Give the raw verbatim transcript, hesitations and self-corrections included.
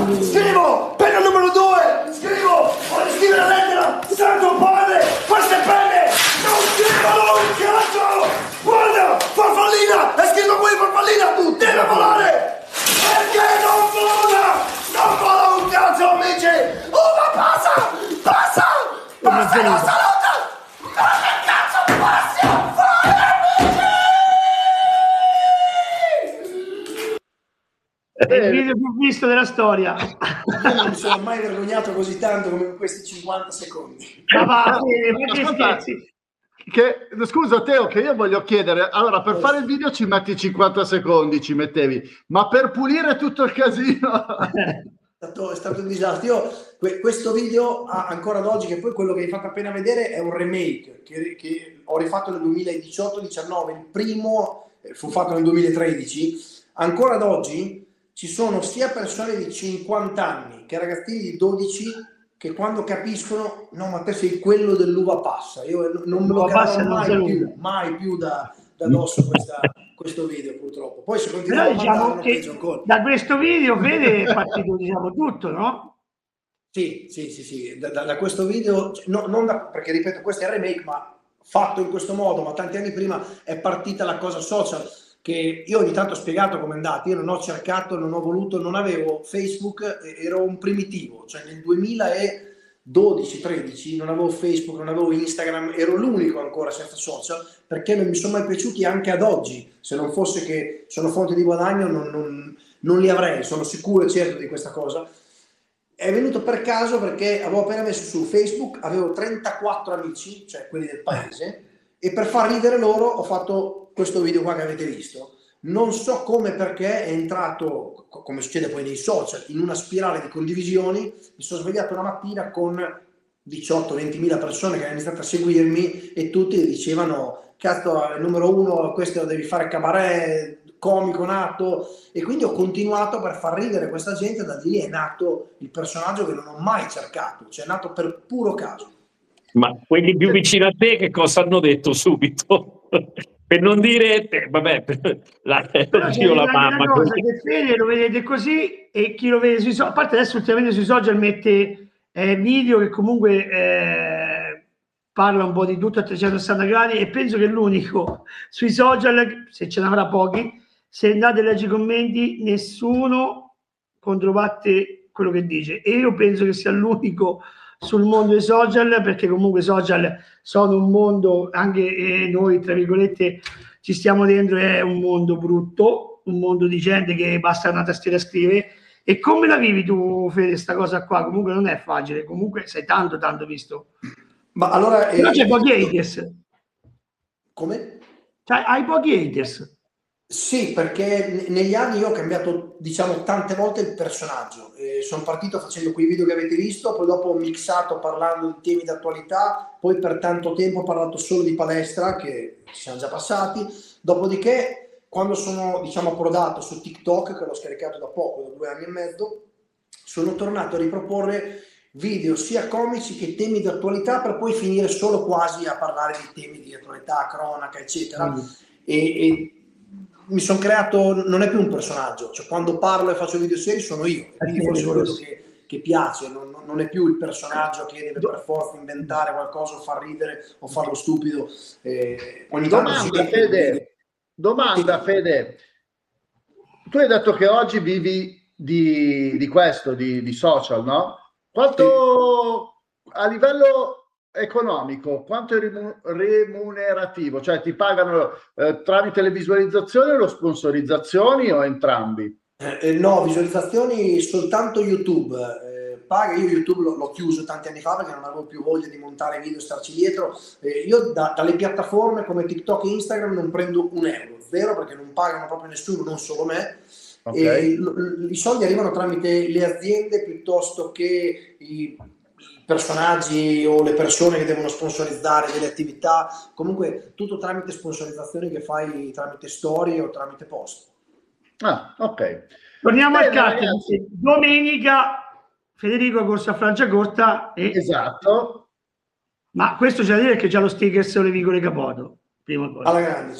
scrivo, penna numero due, scrivo, voglio scrivere la lettera, Santo Padre, queste penne, non scrivono un cazzo! Guarda, farfallina, è scritto qui farfallina, tu deve volare! Perché non vola? Non vola un cazzo, amici! Oh, ma passa! Passa! Passa, non saluta! Ma che cazzo possiamo fare, amici? È il video più visto della storia. Io non mi sono mai vergognato così tanto come in questi cinquanta secondi. Ma va, ma che scherzi? Che, scusa Teo, che io voglio chiedere, allora per fare il video ci metti cinquanta secondi, ci mettevi, ma per pulire tutto il casino è stato, è stato un disastro. Io que, questo video ha, ancora ad oggi, che poi quello che hai fatto appena vedere è un remake che, che ho rifatto nel duemiladiciotto diciannove, il primo fu fatto nel duemilatredici, ancora ad oggi ci sono sia persone di cinquanta anni che ragazzini di dodici che quando capiscono, no, ma te sei quello dell'uva passa, io non me lo caverò mai più, mai più da, da dosso questa, questo video, purtroppo. Poi se continuiamo a diciamo che da questo video vede è partito, diciamo, tutto, no? Sì, sì, sì, sì, da, da, da questo video, no, non da, perché ripeto, questo è il remake, ma fatto in questo modo, ma tanti anni prima è partita la cosa social, che io ogni tanto ho spiegato come è andata. Io non ho cercato, non ho voluto, non avevo Facebook, ero un primitivo, cioè nel duemiladodici tredici non avevo Facebook, non avevo Instagram, ero l'unico ancora senza social, perché non mi sono mai piaciuti anche ad oggi. Se non fosse che sono fonte di guadagno non, non, non li avrei, sono sicuro e certo di questa cosa. È venuto per caso perché avevo appena messo su Facebook, avevo trentaquattro amici, cioè quelli del paese, e per far ridere loro ho fatto questo video qua che avete visto. Non so come, perché è entrato, come succede poi nei social, in una spirale di condivisioni. Mi sono svegliato una mattina con diciotto ventimila persone che hanno iniziato a seguirmi e tutti dicevano: cazzo, il numero uno, questo devi fare cabaret, comico nato. E quindi ho continuato per far ridere questa gente. Da lì è nato il personaggio che non ho mai cercato, cioè è nato per puro caso. Ma quelli più vicini a te che cosa hanno detto subito? Per non dire, eh, vabbè, la, oddio, la mamma. Cosa, che Fede lo vedete così, e chi lo vede sui social, a parte adesso ultimamente sui social mette eh, video che comunque eh, parla un po' di tutto a trecentosessanta gradi, e penso che l'unico sui social, se ce ne avrà pochi, se andate a leggere i commenti, nessuno controbatte quello che dice, e io penso che sia l'unico sul mondo dei social, perché comunque i social sono un mondo, anche eh, noi tra virgolette ci stiamo dentro, è un mondo brutto, un mondo di gente che basta una tastiera a scrivere. E come la vivi tu, Fede, sta cosa qua? Comunque non è facile, comunque sei tanto tanto visto. Ma allora però eh, c'è pochi haters. Come? Cioè, hai pochi haters. Sì, perché negli anni io ho cambiato, diciamo, tante volte il personaggio. Eh, sono partito facendo quei video che avete visto, poi dopo ho mixato parlando di temi d'attualità, poi per tanto tempo ho parlato solo di palestra, che ci siamo già passati. Dopodiché, quando sono, diciamo, approdato su TikTok, che l'ho scaricato da poco, da due anni e mezzo, sono tornato a riproporre video sia comici che temi di attualità, per poi finire solo quasi a parlare di temi di attualità, cronaca, eccetera. Mm. E, e mi sono creato, non è più un personaggio, cioè quando parlo e faccio video seri sono io, quindi forse quello che, che piace, non, non è più il personaggio che deve per forza inventare qualcosa o far ridere o farlo stupido. Eh, ogni domanda, Fede, domanda Fede, tu hai detto che oggi vivi di, di questo, di, di social, no? Quanto sì. A livello economico, quanto è remunerativo? Cioè ti pagano eh, tramite le visualizzazioni o le sponsorizzazioni o entrambi? Eh, no, visualizzazioni soltanto YouTube. Eh, paga, io YouTube l'ho chiuso tanti anni fa perché non avevo più voglia di montare video e starci dietro. Eh, io da, dalle piattaforme come TikTok e Instagram non prendo un euro, zero, perché non pagano proprio nessuno, non solo me. Okay. E l- i soldi arrivano tramite le aziende piuttosto che i personaggi o le persone che devono sponsorizzare delle attività, comunque tutto tramite sponsorizzazioni che fai tramite storie o tramite post. Ah, ok. Torniamo Bene, al karting. Domenica Federico ha corso a Franciacorta e... Esatto. Ma questo c'è da dire che c'ha lo sticker Sole Vigole Capoto. Prima cosa. Alla grande.